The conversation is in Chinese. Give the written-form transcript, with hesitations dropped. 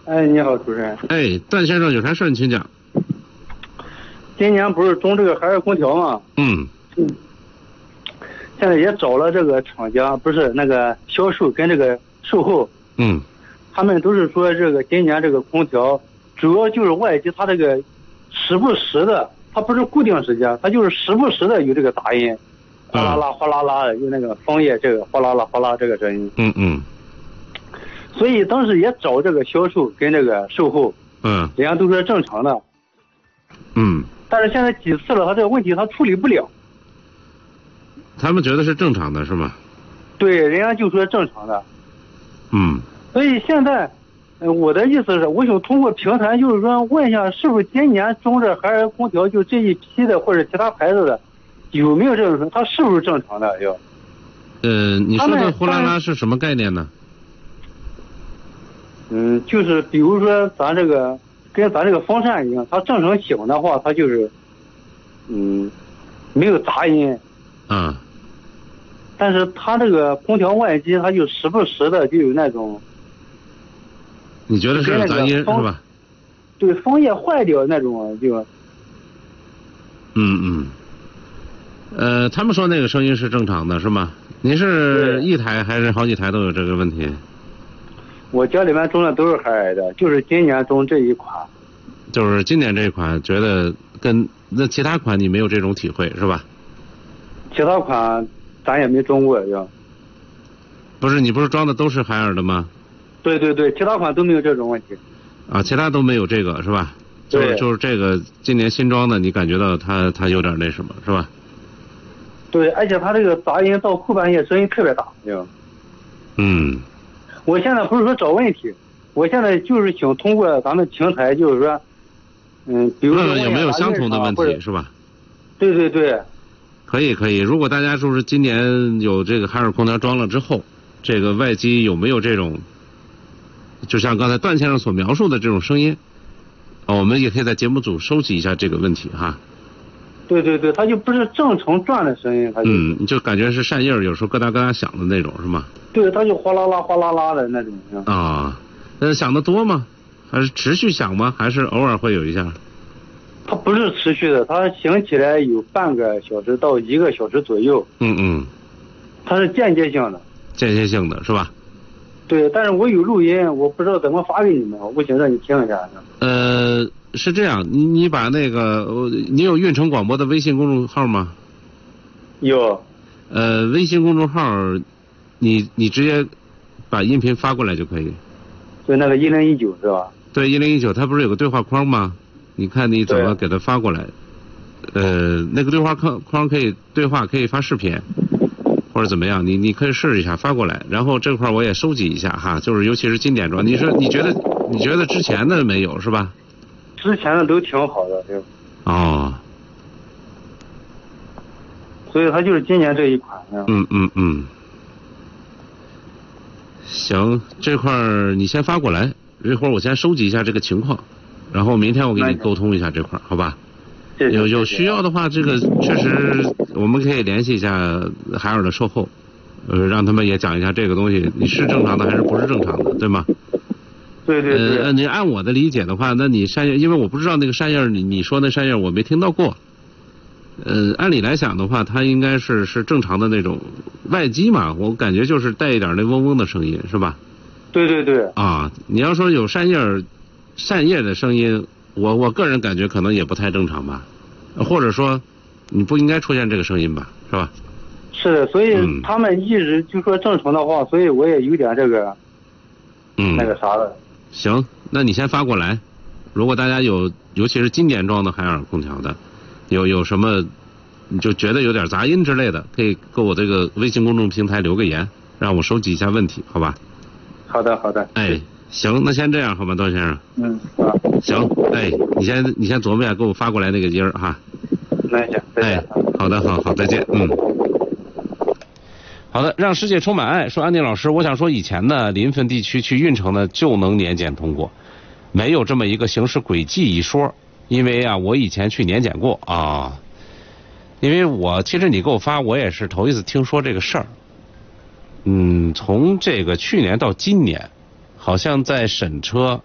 哎，你好，主持人。 哎，段先生有啥事你请讲。 今年不是装这个海尔空调吗？现在也找了这个厂家，不是那个销售跟这个售后。他们都是说这个今年这个空调主要就是外机，它这个时不时的，它不是固定时间，它就是时不时的有这个杂音，哗啦啦哗啦啦的，有那个枫叶这个哗啦啦哗啦这个声音。所以当时也找这个销售跟这个售后，人家都说正常的。但是现在几次了，他这个问题他处理不了。 他们觉得是正常的是吗？ 对，人家就说正常的。所以现在，我的意思是，我想通过平台，就是说问一下，是不是今年装这海尔空调就这一批的或者其他牌子的，有没有这种，它是不是正常的？要？ 你说的呼啦啦是什么概念呢？ 就是比如说咱这个跟咱这个风扇一样，它正常响的话，它就是没有杂音。但是它这个空调外机，它就时不时的就有那种。 你觉得是杂音是吧？ 对，枫叶坏掉那种就。 他们说那个声音是正常的是吗？您是一台还是好几台都有这个问题？ 我家里面装的都是海尔的，就是今年装这一款。 就是今年这一款，觉得跟那其他款你没有这种体会是吧？ 其他款咱也没装过呀。 不是，你不是装的都是海尔的吗？ 对，其他款都没有这种问题。 其他都没有这个是吧？就是这个今年新装的，你感觉到它有点那什么是吧？ 对，而且它这个杂音到后半夜声音特别大，我现在不是说找问题，我现在就是想通过咱们平台，就是说，比如说有没有相同的问题是吧？ 对。 可以，如果大家说是今年有这个海尔空调装了之后，这个外机有没有这种，就像刚才段先生所描述的这种声音，我们也可以在节目组收集一下这个问题哈。 对，它就不是正常转的声音，它就你就感觉是扇叶有时候咯哒咯哒响的那种是吗？ 对，它就哗啦啦哗啦啦的那种。 响的多吗？还是持续响吗？还是偶尔会有一下？ 它不是持续的，它响起来有半个小时到1个小时左右。它是间歇性的。 间歇性的是吧？ 对，但是我有录音，我不知道怎么发给你们，我想让你听一下。 是这样，你把那个，你有运城广播的微信公众号吗？ 有。 微信公众号，你直接把音频发过来就可以。 就那个1019是吧？ 对，1019，它不是有个对话框吗？你看你怎么给它发过来？那个对话框可以对话，可以发视频，或者怎么样？你可以试一下发过来，然后这块我也收集一下哈，就是尤其是经典装。你说你觉得之前的没有是吧？ 之前的都挺好的，对。所以它就是今年这一款。行， 这块你先发过来，一会儿我先收集一下这个情况，然后明天我给你沟通一下这块，好吧？有需要的话，这个确实我们可以联系一下海尔的售后，让他们也讲一下这个东西，你是正常的还是不是正常的，对吗？ 对。 你按我的理解的话，那你扇叶，因为我不知道那个扇叶，你说那扇叶我没听到过。按理来讲的话，它应该是正常的那种外机嘛，我感觉就是带一点那嗡嗡的声音，是吧？ 对。 你要说有扇叶的声音，我个人感觉可能也不太正常吧，或者说你不应该出现这个声音吧，是吧？ 是的，所以他们一直就说正常的话，所以我也有点这个那个啥的。 行，那你先发过来。如果大家尤其是今年装的海尔空调的，有什么你就觉得有点杂音之类的，可以给我这个微信公众平台留个言，让我收集一下问题，好吧？ 好的。 行，那先这样好吧，段先生。行，你先琢磨一下，给我发过来那个音儿哈。 那行， 好的，好，再见。好的，让世界充满爱。说安定老师，我想说以前呢，临汾地区去运城呢就能年检通过，没有这么一个行驶轨迹一说。因为我以前去年检过因为其实你给我发，我也是头一次听说这个事儿。从这个去年到今年，好像在审车